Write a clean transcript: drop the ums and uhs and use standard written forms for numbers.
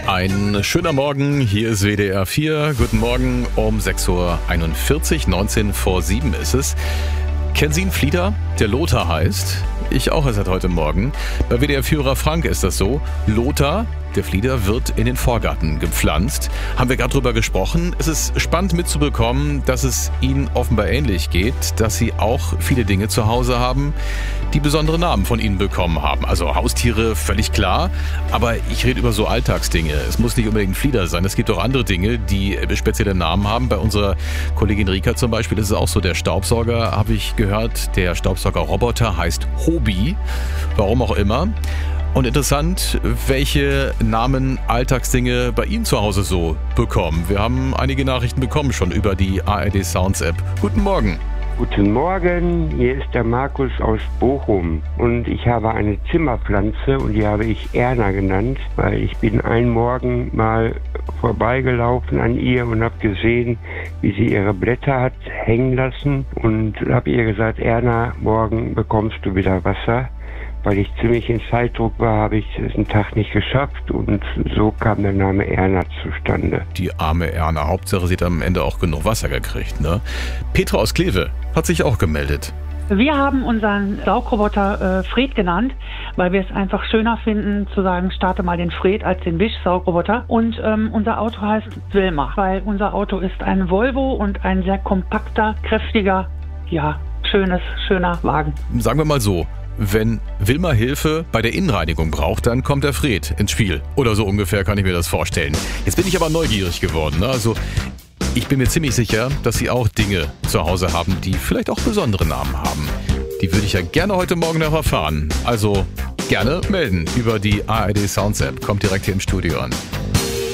Ein schöner Morgen, hier ist WDR 4. Guten Morgen um 6.41 Uhr, 19 vor 7 ist es. Kennen Sie einen Flieder, der Lothar heißt? Ich auch erst seit heute Morgen. Bei WDR-Führer Frank ist das so. Lothar, der Flieder, wird in den Vorgarten gepflanzt. Haben wir gerade drüber gesprochen. Es ist spannend mitzubekommen, dass es Ihnen offenbar ähnlich geht, dass Sie auch viele Dinge zu Hause haben, die besondere Namen von Ihnen bekommen haben. Also Haustiere, völlig klar. Aber ich rede über so Alltagsdinge. Es muss nicht unbedingt ein Flieder sein. Es gibt auch andere Dinge, die spezielle Namen haben. Bei unserer Kollegin Rika zum Beispiel ist es auch so. Der Staubsauger, habe ich gehört, der Staubsaugerroboter heißt Hobie. Warum auch immer. Und interessant, welche Namen Alltagsdinge bei Ihnen zu Hause so bekommen. Wir haben einige Nachrichten bekommen schon über die ARD Sounds App. Guten Morgen. Guten Morgen, hier ist der Markus aus Bochum und ich habe eine Zimmerpflanze und die habe ich Erna genannt, weil ich bin einen Morgen mal vorbeigelaufen an ihr und habe gesehen, wie sie ihre Blätter hat hängen lassen und habe ihr gesagt, Erna, morgen bekommst du wieder Wasser. Weil ich ziemlich in Zeitdruck war, habe ich es einen Tag nicht geschafft und so kam der Name Erna zustande. Die arme Erna, Hauptsache sie hat am Ende auch genug Wasser gekriegt, ne? Petra aus Kleve hat sich auch gemeldet. Wir haben unseren Saugroboter Fred genannt, weil wir es einfach schöner finden zu sagen, starte mal den Fred als den Wischsaugroboter. Und unser Auto heißt Wilma, weil unser Auto ist ein Volvo und ein sehr kompakter, kräftiger, schöner Wagen. Sagen wir mal so. Wenn Wilma Hilfe bei der Innenreinigung braucht, dann kommt der Fred ins Spiel. Oder so ungefähr kann ich mir das vorstellen. Jetzt bin ich aber neugierig geworden. Ne? Also ich bin mir ziemlich sicher, dass Sie auch Dinge zu Hause haben, die vielleicht auch besondere Namen haben. Die würde ich ja gerne heute Morgen noch erfahren. Also gerne melden über die ARD Sounds App. Kommt direkt hier im Studio an.